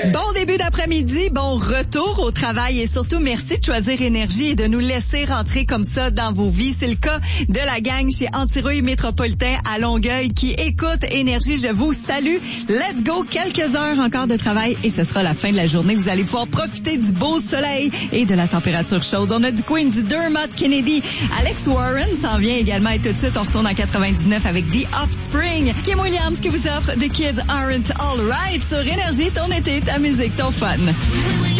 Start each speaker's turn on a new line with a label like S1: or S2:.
S1: Bon début d'après-midi, bon retour au travail et surtout merci de choisir Énergie et de nous laisser rentrer comme ça dans vos vies. C'est le cas de la gang chez Antirouille Métropolitain à Longueuil qui écoute Énergie. Je vous salue. Let's go. Quelques heures encore de travail et ce sera la fin de la journée. Vous allez pouvoir profiter du beau soleil et de la température chaude. On a du Queen, du Dermot Kennedy. Alex Warren s'en vient également et tout de suite, on retourne en 99 avec The Offspring. Kim Williams qui vous offre The Kids Aren't All Right sur Énergie. Ton été, ta musique, ton fun.